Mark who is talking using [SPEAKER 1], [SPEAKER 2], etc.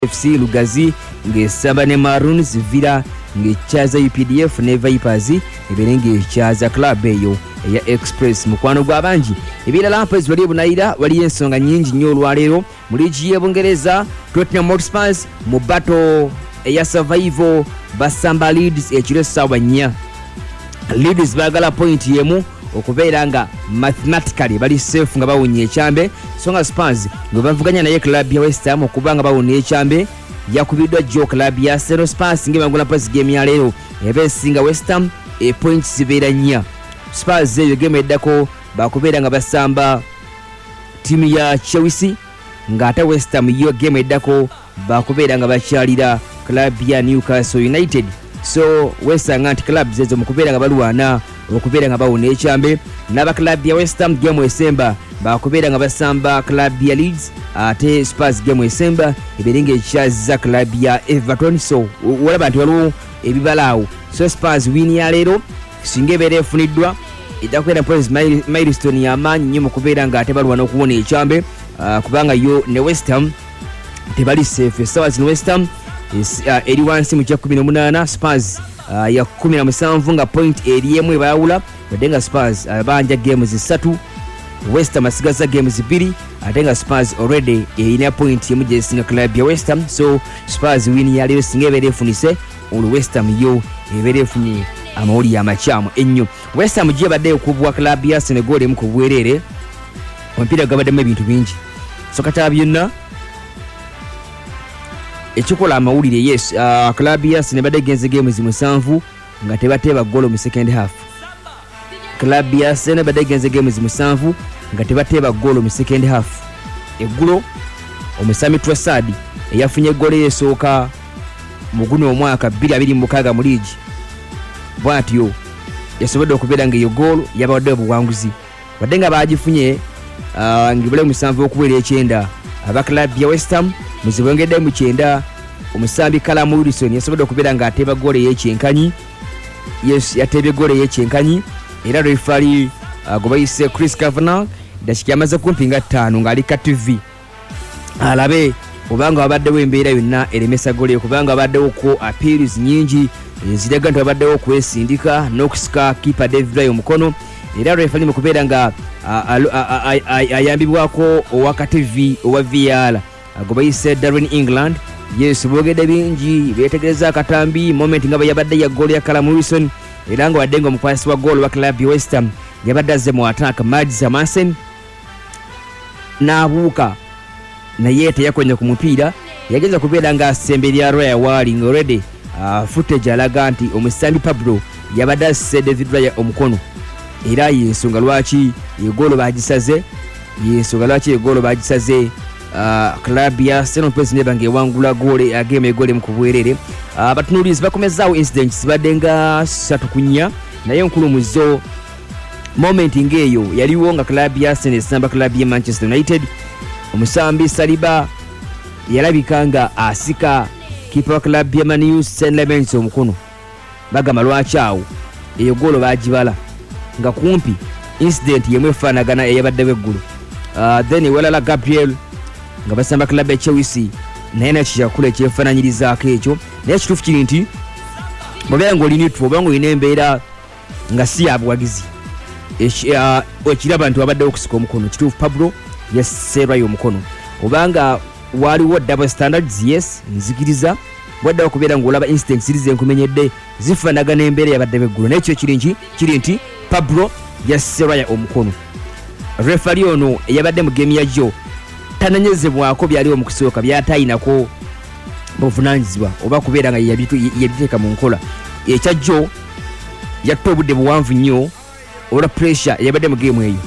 [SPEAKER 1] FC Lugazi ng'esamba ne Maroons, Villa ng'ekyaza UPDF ne Vipers ebere ng'ekyaza club eyo eya Express. Mukwano gw'abangi ebirala mpezi wali bunayira wali ensonga nyingi nnyo olwaleero mu ligi y'Ebungereza. Tottenham Hotspur mu battle eya survival basamba Leeds ekiro ssaawa 4. Leeds baagala point yemu okubeera nga mathematically bali safe nga bawunya ekyambe, so nga Spurs nga bavuganya naye club ya West Ham okuba nga bawunya ekyambe yakubiddwa jo club ya Arsenal. Spurs ng'ebangula pass game ya leero ebeesinga West Ham points zibeera 4. Spurs eyo game eddako bakubeera nga basamba timu ya Chelsea, ng'ate West Ham yo game eddako bakubeera nga bakyalira club ya Newcastle United. So West Ham anti clubs ezo mukubeera nga balwana okubeera nga bawona ekyambe. N'aba club ya West Ham game esemba bakubeera nga basamba club ya Leeds, ate Spurs game esemba eberenga ekyaza club ya Everton. So walaba nti waliwo ebibalaawo. So Spurs win ya leero singa ebeera efuniddwa edakwera points milestone y'amaanyi nnyo mu kubeera nga ate balwana okuwona ekyambe, kubanga yo ne West Ham tebali safe. Essaawa zino West Ham eri wansi mu kya 18, Spurs ya 17 nga point eri emu ebayawula, wadde nga Spurs banja games 3, West Ham asigaza games 2, ate nga Spurs already erina point emu gyesinga club ya West Ham. So Spurs win ya leero singa ebeera efunise olwo West Ham yo ebeera efunye amawulire amakyamu ennyo. West Ham gyebadde okubwa club ya Senegal emu ku bwereere, omupiira gabaddemu ebintu bingi, so kata byonna ekikola amawulire. Yes, club ya Arsenal badde genze games 7 nga tebateeba goal mu second half. Club ya Arsenal badde genze games 7 nga tebateeba goal mu second half. Eggulo omusami Trossard eyafunye goal esooka mu guno omwaka 2026 mu league, bwatyo yasobodde okubeera nga eyo goal yabawadde obuwanguzi, wadde nga bagifunye ngibule 7 okuwera 9. Aba club ya West Ham muzibongedde mu 9, omusambi Callum Wilson yasobodde okubeera nga ateeba goal ey'ekyenkanyi. Yes, yateebye goal ey'ekyenkanyi, era referee gobayise Chris Kavanagh dakika amaze kumpi nga 5 ng'ali ka TV alabe obanga wabaddewo embeera yonna eremesa goal, kubanga wabaddewo ko appeals nyingi ziraga nti wabaddewo okwesindika n'okusika keeper David Raya omukono, era referee mu kubeera nga ayambibwako owaka TV owa VAR gobayise Darren England. Yes, boogedde bingi beetegereza akatambi moment nga yabadde ya goal ya Callum Wilson, era nga wadde nga omukwasi wa goal wa club ya West Ham yabadde azze mu attack Mads Amasen n'abuuka naye teyakonya ku mupiira, yageza kubeera nga asembe lya Raya waali nga already footage alaga nti omusambi Pablo yabadde asse David Raya omukono, era yensonga lwaki egolo bagisaze, club ya Arsenal president bange wangula gole ageme egole mu kubwerere. Abatunulizi bakomezaawo incidents badde nga 3-4, naye nkulu muzo moment ngeeyo yaliwo nga club ya Arsenal esamba club ya Manchester United. Omusambi Saliba yalabika nga asika keeper wa club ya Man U St. Lemens omukono, bagamba lwaki awo eyo golo bagibala nga kumpi incident yemu efaanagana eyabaddewo eggulu. Then ewalala Gabriel nga basamba club ya Chelsea naye nakikakula ekyefaananyirizaako ekyo, naye kituufu kiri nti bwebeera ng'olinitwo oba ng'olina embeera nga si ya buwagizi ekiraba nti wabaddewo okusika omukono. Kituufu Pablo yaseerwayo omukono, obanga waliwo double standards, yes nzikiriza, waddewo okubeera ng'olaba incidents ziri zenkumenyedde zifaanagana embeera yabaddewo eggulu, naye kyo kiri nti Pablo yaseerwayo omukono. Referee ono eyabadde mu game ya jo tananyezebwako byaliwo mu kusooka, byatayinako buvunaanyizibwa oba kubeera nga yabiteeka mu nkola. Ekya jo yatta obudde buwanvu nnyo olwa pressure eyabadde mu game eyo.